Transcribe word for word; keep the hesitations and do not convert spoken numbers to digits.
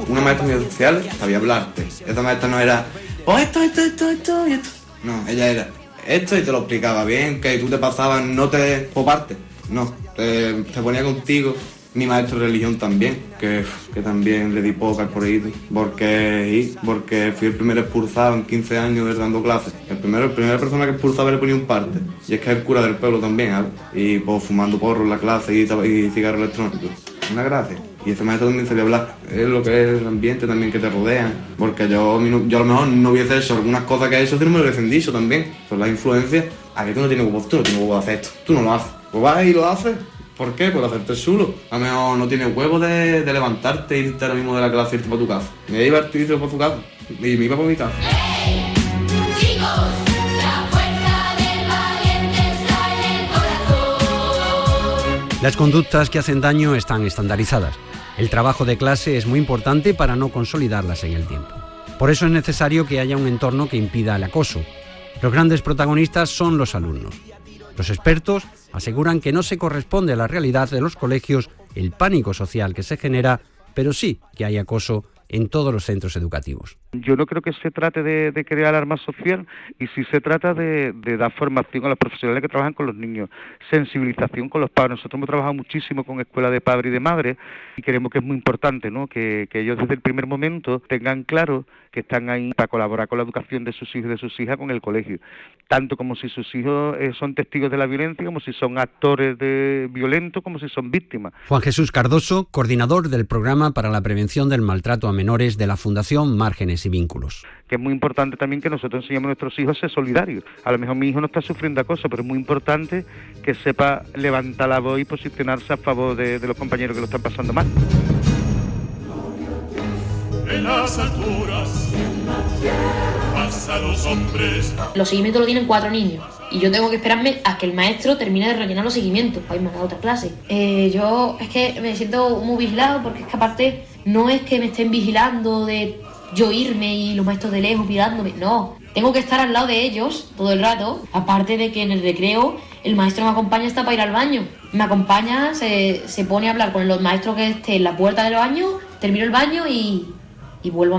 Una maestra de sociales sabía hablarte. Esta maestra no era, oh, esto, esto, esto, esto y esto. No, ella era esto y te lo explicaba bien, que tú te pasabas, no te poparte. No, te, te ponía contigo. Mi maestro de religión también, que, que también le di poca por ahí, porque, porque fui el primer expulsado en quince años dando clases. El primero, la primera persona que expulsaba le ponía un parte, y es que es el cura del pueblo también, ¿sabes? Y pues fumando porro en la clase y, y cigarro electrónico. Una gracia. Y ese maestro también sabía hablar, es lo que es el ambiente también que te rodea, porque yo, yo a lo mejor no hubiese hecho algunas cosas que he hecho si no me lo hubiesen dicho también. Son las influencias, a que tú no tienes huevos, tú no tienes huevos de hacer esto, tú no lo haces. Pues vas y lo haces. ¿Por qué? Por hacerte chulo. A lo mejor no tienes huevo de, de levantarte e irte ahora mismo de la clase y irte para tu casa. Me iba a irte para tu casa y me iba para mi casa. ¡Hey! ¡Chicos! La fuerza del valiente está en el corazón. Las conductas que hacen daño están estandarizadas. El trabajo de clase es muy importante para no consolidarlas en el tiempo. Por eso es necesario que haya un entorno que impida el acoso. Los grandes protagonistas son los alumnos. Los expertos aseguran que no se corresponde a la realidad de los colegios el pánico social que se genera, pero sí que hay acoso en todos los centros educativos. Yo no creo que se trate de, de crear alarma social, y sí se trata de, de dar formación a los profesionales que trabajan con los niños, sensibilización con los padres. Nosotros hemos trabajado muchísimo con escuelas de padres y de madres y creemos que es muy importante, ¿no?, que, que ellos desde el primer momento tengan claro que están ahí para colaborar con la educación de sus hijos y de sus hijas con el colegio, tanto como si sus hijos eh, son testigos de la violencia, como si son actores de violentos, como si son víctimas. Juan Jesús Cardoso, coordinador del Programa para la Prevención del Maltrato a Menores de la Fundación Márgenes y Vínculos. Que es muy importante también que nosotros enseñemos a nuestros hijos a ser solidarios. A lo mejor mi hijo no está sufriendo acoso, pero es muy importante que sepa levantar la voz y posicionarse a favor de, de los compañeros que lo están pasando mal. En las alturas, pasa los hombres. Los seguimientos lo tienen cuatro niños y yo tengo que esperarme a que el maestro termine de rellenar los seguimientos para irme a la otra clase. Eh, yo es que me siento muy vigilado, porque es que aparte no es que me estén vigilando de yo irme y los maestros de lejos mirándome, no. Tengo que estar al lado de ellos todo el rato, aparte de que en el recreo el maestro me acompaña hasta para ir al baño. Me acompaña, se, se pone a hablar con los maestros que esté en la puerta del baño, termino el baño y, y vuelvo a